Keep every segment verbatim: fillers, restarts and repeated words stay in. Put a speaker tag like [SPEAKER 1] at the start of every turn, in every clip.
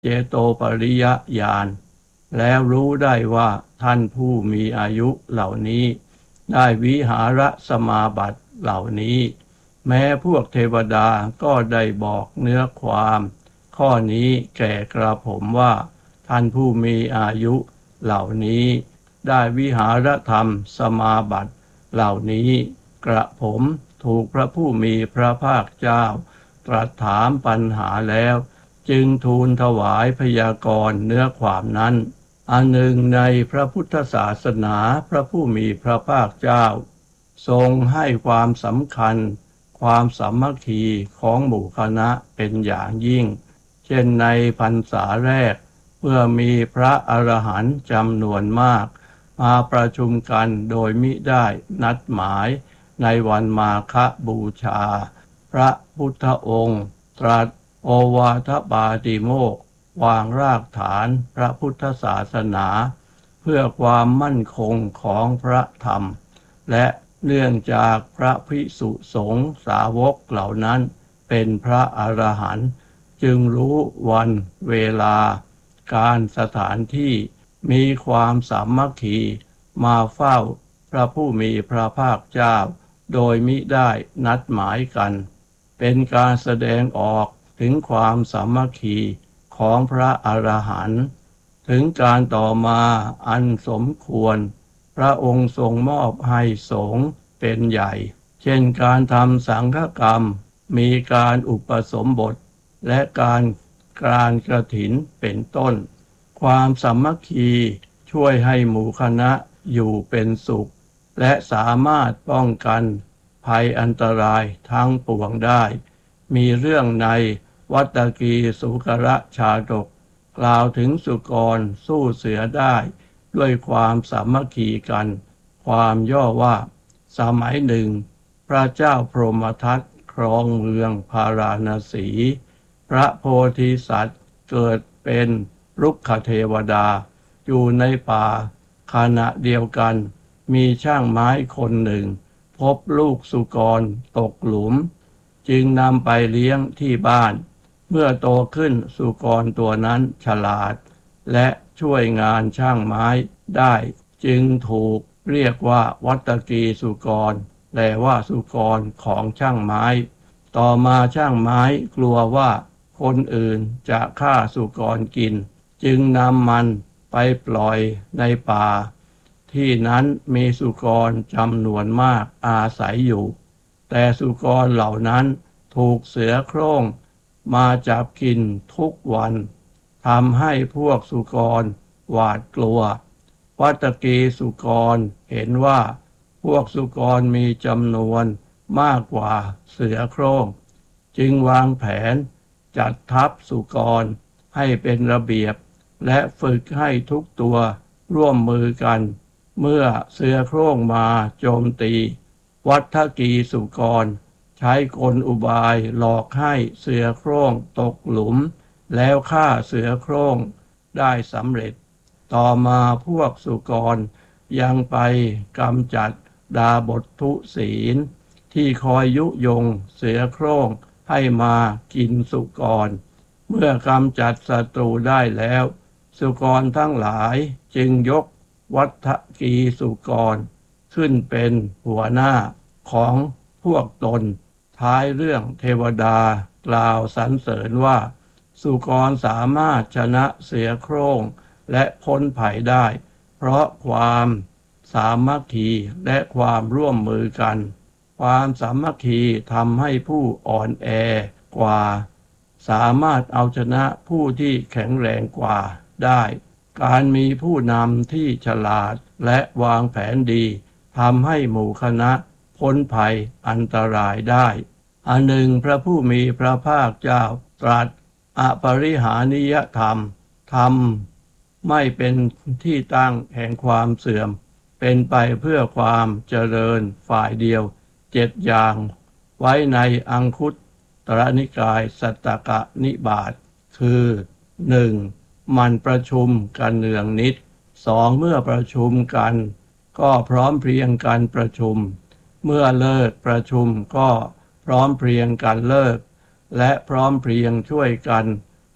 [SPEAKER 1] เจโตปริยญาณแล้วรู้ได้ว่าท่านผู้มีอายุเหล่านี้ได้วิหารสมาบัติเหล่านี้แม้พวกเทวดาก็ได้บอกเนื้อความข้อนี้แก่กระผมว่าท่านผู้มีอายุเหล่านี้ได้วิหารธรรมสมาบัติเหล่านี้กระผมถูกพระผู้มีพระภาคเจ้าตรัสถามปัญหาแล้วจึงทูลถวายพยากรณ์เนื้อความนั้นอันหนึ่งในพระพุทธศาสนาพระผู้มีพระภาคเจ้าทรงให้ความสำคัญความสามัคคีของหมู่คณะเป็นอย่างยิ่งเช่นในพรรษาแรกเมื่อมีพระอรหันต์จำนวนมากมาประชุมกันโดยมิได้นัดหมายในวันมาฆบูชาพระพุทธองค์ตรัสโอวาทปาติโมกข์วางรากฐานพระพุทธศาสนาเพื่อความมั่นคงของพระธรรมและเนื่องจากพระภิกษุสงฆ์สาวกเหล่านั้นเป็นพระอรหันต์จึงรู้วันเวลาการสถานที่มีความสามัคคีมาเฝ้าพระผู้มีพระภาคเจ้าโดยมิได้นัดหมายกันเป็นการแสดงออกถึงความสามัคคีของพระอรหันต์ถึงการต่อมาอันสมควรพระองค์ทรงมอบให้สงฆ์เป็นใหญ่เช่นการทำสังฆกรรมมีการอุปสมบทและการการกฐินเป็นต้นความสามัคคีช่วยให้หมู่คณะอยู่เป็นสุขและสามารถป้องกันภัยอันตรายทั้งปวงได้มีเรื่องในวัตตกีสุกรชาดกกล่าวถึงสุกรสู้เสือได้ด้วยความสามัคคีกันความย่อว่าสมัยหนึ่งพระเจ้าพรหมทัตครองเมืองพาราณสีพระโพธิสัตว์เกิดเป็นรุกขเทวดาอยู่ในป่าขณะเดียวกันมีช่างไม้คนหนึ่งพบลูกสุกรตกหลุมจึงนำไปเลี้ยงที่บ้านเมื่อโตขึ้นสุกรตัวนั้นฉลาดและช่วยงานช่างไม้ได้จึงถูกเรียกว่าวัตตกีสุกรแปลว่าสุกรของช่างไม้ต่อมาช่างไม้กลัวว่าคนอื่นจะฆ่าสุกรกินจึงนำมันไปปล่อยในป่าที่นั้นมีสุกรจำนวนมากอาศัยอยู่แต่สุกรเหล่านั้นถูกเสือโคร่งมาจับกินทุกวันทำให้พวกสุกรหวาดกลัววัตตกีสุกรเห็นว่าพวกสุกรมีจำนวนมากกว่าเสือโคร่งจึงวางแผนจัดทัพสุกรให้เป็นระเบียบและฝึกให้ทุกตัวร่วมมือกันเมื่อเสือโคร่งมาโจมตีวัตตกีสุกรใช้กลอุบายหลอกให้เสือโคร่งตกหลุมแล้วฆ่าเสือโคร่งได้สำเร็จต่อมาพวกสุกรยังไปกำจัดดาบททุศีลที่คอยยุยงเสือโคร่งให้มากินสุกรเมื่อกำจัดศัตรูได้แล้วสุกรทั้งหลายจึงยกวัตตกีสุกรขึ้นเป็นหัวหน้าของพวกตนท้ายเรื่องเทวดากล่าวสรรเสริญว่าสุกรสามารถชนะเสือโคร่งและพ้นภัยได้เพราะความสามัคคีและความร่วมมือกันความสามัคคีทำให้ผู้อ่อนแอกว่าสามารถเอาชนะผู้ที่แข็งแรงกว่าได้การมีผู้นำที่ฉลาดและวางแผนดีทำให้หมู่คณะพ้นภัยอันตรายได้อันหนึ่งพระผู้มีพระภาคเจ้าตรัสอปริหานิยธรรมธรรมไม่เป็นที่ตั้งแห่งความเสื่อมเป็นไปเพื่อความเจริญฝ่ายเดียวเจ็ดอย่างไว้ในอังคุตตรนิกายสัตตกนิบาตคือหนึ่งมันประชุมกันเนืองนิดสองเมื่อประชุมกันก็พร้อมเพรียงกันประชุมเมื่อเลิกประชุมก็พร้อมเพรียงกันเลิกและพร้อมเพรียงช่วยกันท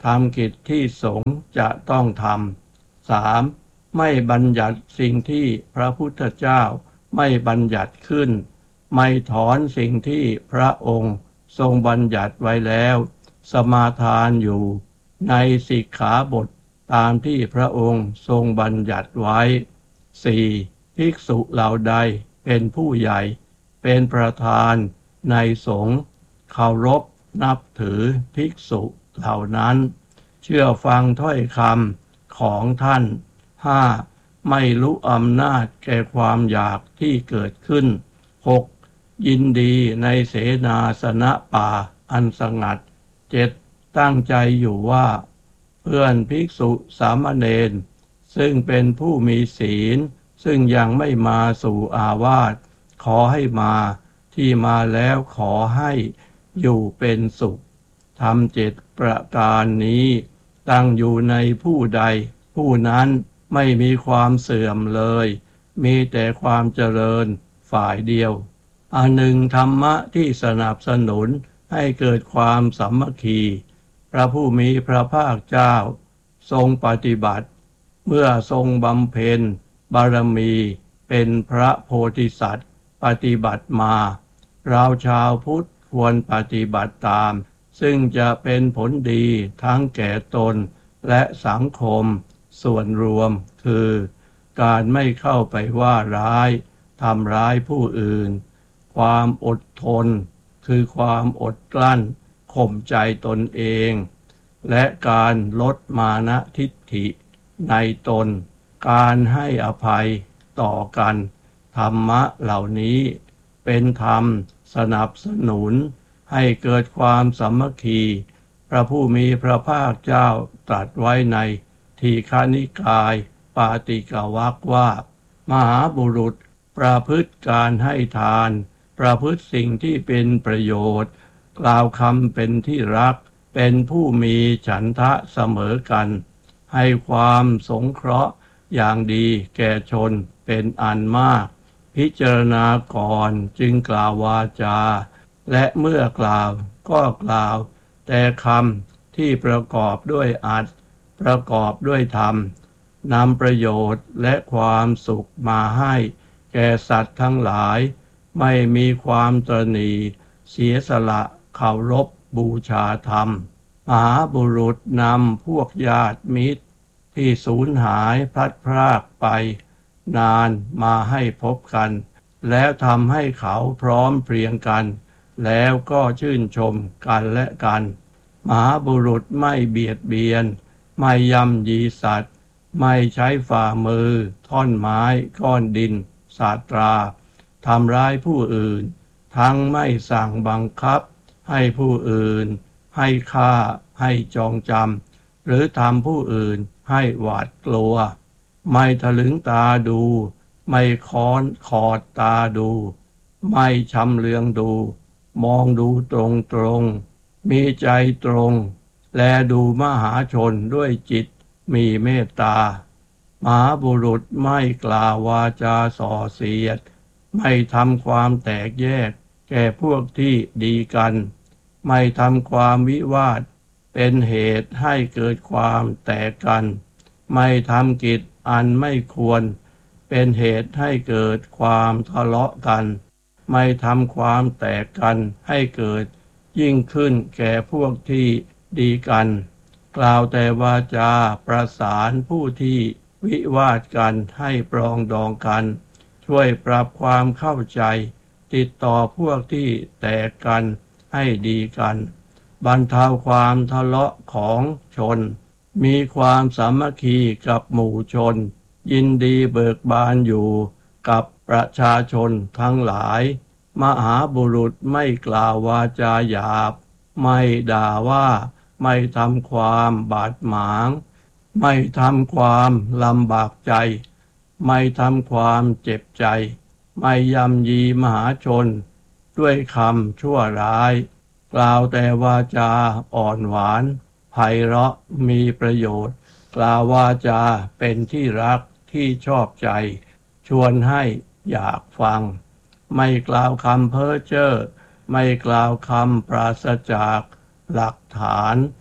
[SPEAKER 1] ทำกิจที่สงฆ์จะต้องทำ สาม ไม่บัญญัติสิ่งที่พระพุทธเจ้าไม่บัญญัติขึ้นไม่ถอนสิ่งที่พระองค์ทรงบัญญัติไว้แล้วสมาทานอยู่ในสิกขาบทตามที่พระองค์ทรงบัญญัติไว้ สี่ ภิกษุเหล่าใดเป็นผู้ใหญ่เป็นประธานในสงฆ์เคารพนับถือภิกษุเหล่านั้นเชื่อฟังถ้อยคำของท่าน ห้า ไม่รู้อำนาจแก่ความอยากที่เกิดขึ้น หก ยินดีในเสนาสนะป่าอันสงัด เจ็ด ตั้งใจอยู่ว่าเพื่อนภิกษุสามเณรซึ่งเป็นผู้มีศีลซึ่งยังไม่มาสู่อาวาสขอให้มาที่มาแล้วขอให้อยู่เป็นสุขทำเจ็ดประการนี้ตั้งอยู่ในผู้ใดผู้นั้นไม่มีความเสื่อมเลยมีแต่ความเจริญฝ่ายเดียวอันหนึ่งธรรมะที่สนับสนุนให้เกิดความสามัคคีพระผู้มีพระภาคเจ้าทรงปฏิบัติเมื่อทรงบำเพ็ญบารมีเป็นพระโพธิสัตว์ปฏิบัติมาเราชาวพุทธควรปฏิบัติตามซึ่งจะเป็นผลดีทั้งแก่ตนและสังคมส่วนรวมคือการไม่เข้าไปว่าร้ายทำร้ายผู้อื่นความอดทนคือความอดกลั้นข่มใจตนเองและการลดมานะทิฏฐิในตนการให้อภัยต่อกันธรรมะเหล่านี้เป็นธรรมสนับสนุนให้เกิดความสามัคคีพระผู้มีพระภาคเจ้าตรัสไว้ในทีฆนิกายปาติกวรรคว่ามหาบุรุษประพฤติการให้ทานประพฤติสิ่งที่เป็นประโยชน์กล่าวคำเป็นที่รักเป็นผู้มีฉันทะเสมอกันให้ความสงเคราะห์อย่างดีแก่ชนเป็นอันมากพิจารณาก่อนจึงกล่าววาจาและเมื่อกล่าวก็กล่าวแต่คำที่ประกอบด้วยอัตประกอบด้วยธรรมนำประโยชน์และความสุขมาให้แก่สัตว์ทั้งหลายไม่มีความตระหนี่เสียสละเคารพบูชาธรรมมหาบุรุษนำพวกญาติมิตรที่สูญหายพลัดพรากไปนานมาให้พบกันแล้วทำให้เขาพร้อมเพรียงกันแล้วก็ชื่นชมกันและกันมหาบุรุษไม่เบียดเบียนไม่ย่ำยีสัตว์ไม่ใช้ฝ่ามือท่อนไม้ก้อนดินสาตราทำร้ายผู้อื่นทั้งไม่สั่งบังคับให้ผู้อื่นให้ฆ่าให้จองจำหรือทำผู้อื่นให้หวาดกลัวไม่ทะลึงตาดูไม่ค้อนขอดตาดูไม่ชำเลืองดูมองดูตรงตรงมีใจตรงแลดูมหาชนด้วยจิตมีเมตตามหาบุรุษไม่กล่าววาจาส่อเสียดไม่ทำความแตกแยกแก่พวกที่ดีกันไม่ทำความวิวาทเป็นเหตุให้เกิดความแตกกันไม่ทำกิจอันไม่ควรเป็นเหตุให้เกิดความทะเลาะกันไม่ทำความแตกกันให้เกิดยิ่งขึ้นแก่พวกที่ดีกันกล่าวแต่วาจาประสานผู้ที่วิวาทกันให้ปรองดองกันช่วยปรับความเข้าใจติดต่อพวกที่แตกกันให้ดีกันบรรเทาความทะเลาะของชนมีความสามัคคีกับหมู่ชนยินดีเบิกบานอยู่กับประชาชนทั้งหลายมหาบุรุษไม่กล่าววาจาหยาบไม่ด่าว่าไม่ทำความบาดหมางไม่ทำความลำบากใจไม่ทำความเจ็บใจไม่ย่ำยีมหาชนด้วยคำชั่วร้ายกล่าวแต่วาจาอ่อนหวานไพเราะมีประโยชน์กล่าววาจาเป็นที่รักที่ชอบใจชวนให้อยากฟังไม่กล่าวคำเพ้อเจ้อไม่กล่าวคำปราศจากหลักฐาน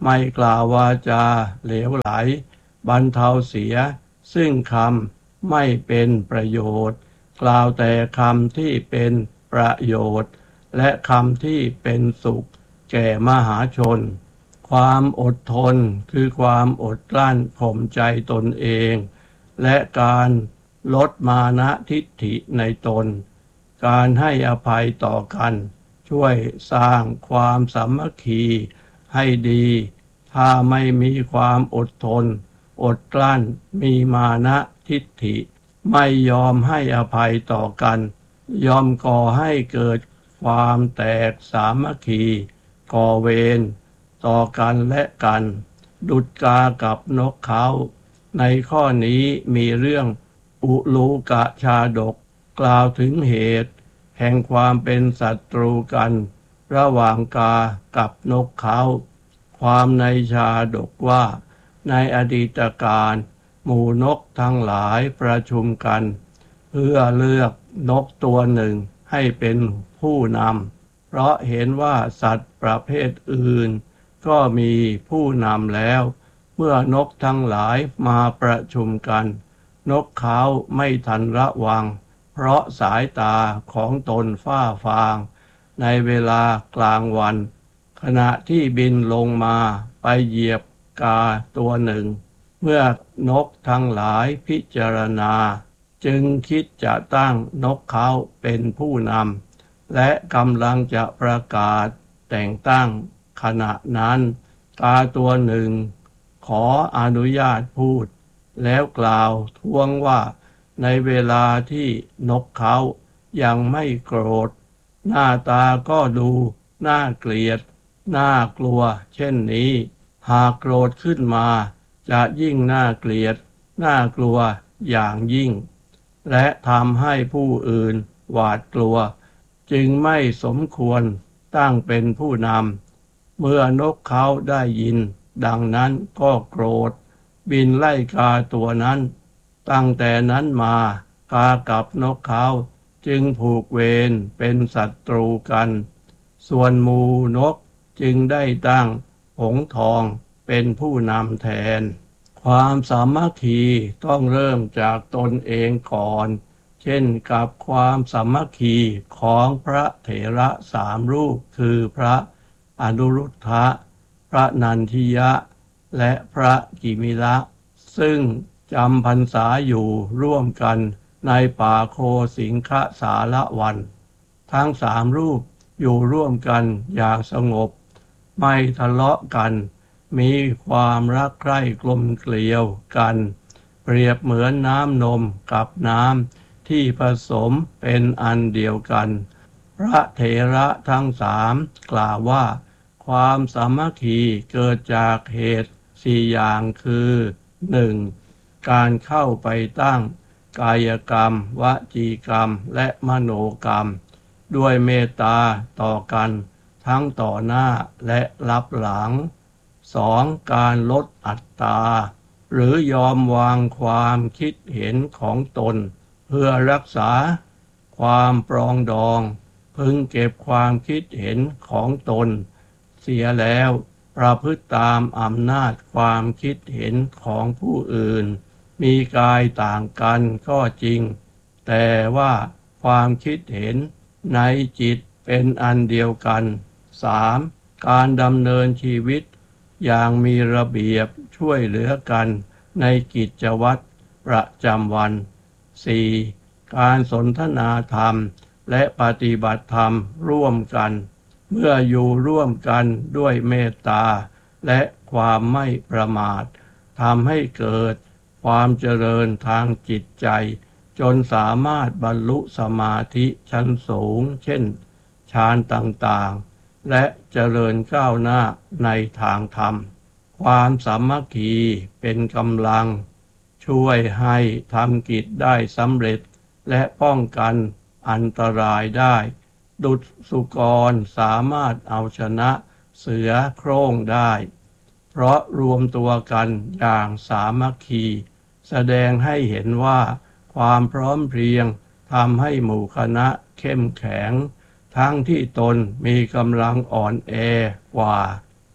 [SPEAKER 1] ไม่กล่าววาจาเหลวไหลบรรเทาเสียซึ่งคำไม่เป็นประโยชน์กล่าวแต่คำที่เป็นประโยชน์และคำที่เป็นสุขแก่มหาชนความอดทนคือความอดกลั้นข่มใจตนเองและการลดมานะทิฏฐิในตนการให้อภัยต่อกันช่วยสร้างความสามัคคีให้ดีถ้าไม่มีความอดทนอดกลั้นมีมานะทิฏฐิไม่ยอมให้อภัยต่อกันยอมก่อให้เกิดความแตกสามัคคีก่อเวรต่อกันและกันดุจกากับนกเขาในข้อนี้มีเรื่องอุลูกะชาดกกล่าวถึงเหตุแห่งความเป็นศัตรูกันระหว่างกากับนกเขาความในชาดกว่าในอดีตการหมู่นกทั้งหลายประชุมกันเพื่อเลือกนกตัวหนึ่งให้เป็นผู้นำเพราะเห็นว่าสัตว์ประเภทอื่นก็มีผู้นำแล้วเมื่อนกทั้งหลายมาประชุมกันนกเขาไม่ทันระวังเพราะสายตาของตนฝ้าฟางในเวลากลางวันขณะที่บินลงมาไปเหยียบกาตัวหนึ่งเมื่อนกทั้งหลายพิจารณาจึงคิดจะตั้งนกเขาเป็นผู้นำและกำลังจะประกาศแต่งตั้งขณะนั้นกาตัวหนึ่งขออนุญาตพูดแล้วกล่าวท้วงว่าในเวลาที่นกเขายังไม่โกรธหน้าตาก็ดูน่าเกลียดน่ากลัวเช่นนี้หากโกรธขึ้นมาจะยิ่งน่าเกลียดน่ากลัวอย่างยิ่งและทำให้ผู้อื่นหวาดกลัวจึงไม่สมควรตั้งเป็นผู้นำเมื่อนกเขาได้ยินดังนั้นก็โกรธบินไล่กาตัวนั้นตั้งแต่นั้นมากากับนกเขาจึงผูกเวรเป็นศัตรูกันส่วนหมู่นกจึงได้ตั้งหงส์ทองเป็นผู้นำแทนความสามัคคีต้องเริ่มจากตนเองก่อนเช่นกับความสามัคคีของพระเถระสามรูปคือพระอนุรุทธะพระนันทิยะและพระกิมิละซึ่งจำพรรษาอยู่ร่วมกันในป่าโคสิงคสารวันทั้งสามรูปอยู่ร่วมกันอย่างสงบไม่ทะเลาะกันมีความรักใคร่กลมเกลียวกันเปรียบเหมือนน้ำนมกับน้ำที่ผสมเป็นอันเดียวกันพระเถระทั้งสามกล่าวว่าความสามัคคีเกิดจากเหตุสี่อย่างคือหนึ่งการเข้าไปตั้งกายกรรมวจีกรรมและมโนกรรมด้วยเมตตาต่อกันทั้งต่อหน้าและรับหลังสองการลดอัตตาหรือยอมวางความคิดเห็นของตนเพื่อรักษาความปรองดองพึงเก็บความคิดเห็นของตนเสียแล้วประพฤติตามอำนาจความคิดเห็นของผู้อื่นมีกายต่างกันก็จริงแต่ว่าความคิดเห็นในจิตเป็นอันเดียวกันสามการดำเนินชีวิตอย่างมีระเบียบช่วยเหลือกันในกิจวัตรประจำวันสี่การสนทนาธรรมและปฏิบัติธรรมร่วมกันเมื่ออยู่ร่วมกันด้วยเมตตาและความไม่ประมาททำให้เกิดความเจริญทางจิตใจจนสามารถบรรลุสมาธิชั้นสูงเช่นฌานต่างๆและเจริญก้าวหน้าในทางธรรมความสามัคคีเป็นกำลังช่วยให้ทำกิจได้สำเร็จและป้องกันอันตรายได้ดุจสุกรสามารถเอาชนะเสือโคร่งได้เพราะรวมตัวกันอย่างสามัคคีแสดงให้เห็นว่าความพร้อมเพรียงทำให้หมู่คณะเข้มแข็งทั้งที่ตนมีกำลังอ่อนแอกว่า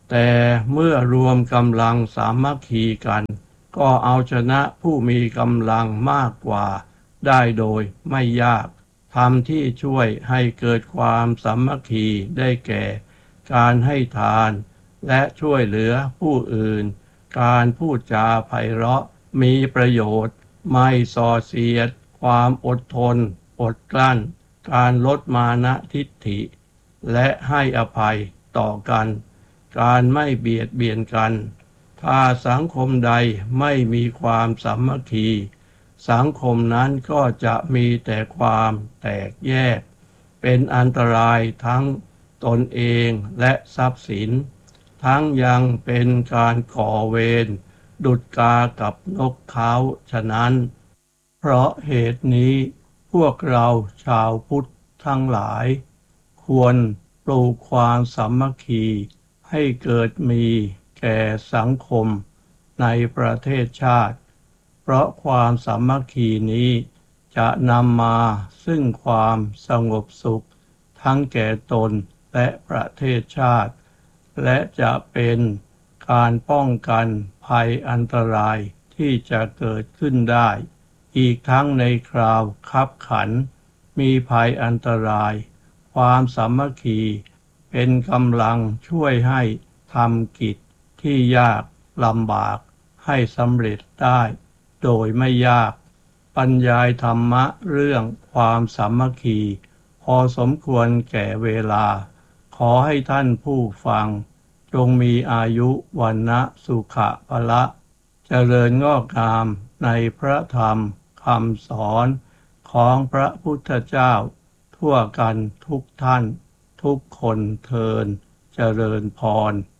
[SPEAKER 1] แต่เมื่อรวมกำลังสามัคคีกันก็เอาชนะผู้มีกำลังมากกว่าได้โดยไม่ยากธรรมที่ช่วยให้เกิดความสามัคคีได้แก่การให้ทานและช่วยเหลือผู้อื่นการพูดจาไพเราะมีประโยชน์ไม่ส่อเสียดความอดทนอดกลั้นการลดมานะทิฏฐิและให้อภัยต่อกันการไม่เบียดเบียนกันถ้าสังคมใดไม่มีความสามัคคีสังคมนั้นก็จะมีแต่ความแตกแยกเป็นอันตรายทั้งตนเองและทรัพย์สินทั้งยังเป็นการก่อเวรดุจกากับนกเขาฉะนั้นเพราะเหตุนี้พวกเราชาวพุทธทั้งหลายควรปลูกความสามัคคีให้เกิดมีแก่สังคมในประเทศชาติเพราะความสามัคคีนี้จะนำมาซึ่งความสงบสุขทั้งแก่ตนและประเทศชาติและจะเป็นการป้องกันภัยอันตรายที่จะเกิดขึ้นได้อีกทั้งในคราวคับขันมีภัยอันตรายความสามัคคีเป็นกำลังช่วยให้ทำกิจที่ยากลำบากให้สำเร็จได้โดยไม่ยากบรรยายธรรมะเรื่องความสามัคคีพอสมควรแก่เวลาขอให้ท่านผู้ฟังจงมีอายุวันนะสุขะพละเจริญงอกงามในพระธรรมคำสอนของพระพุทธเจ้าทั่วกันทุกท่านทุกคนเทินเจริญพร